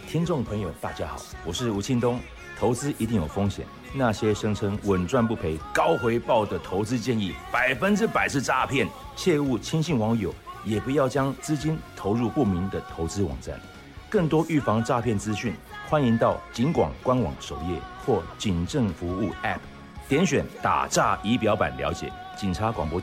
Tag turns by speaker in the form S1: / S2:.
S1: 听众朋友，大家好，我是吴庆东。投资一定有风险，那些声称稳赚不赔、高回报的投资建议，100%是诈骗，切勿轻信网友，也不要将资金投入不明的投资网站。更多预防诈骗资讯，欢迎到警广官网首页或警政服务 App 点选打诈仪表板了解。警察广播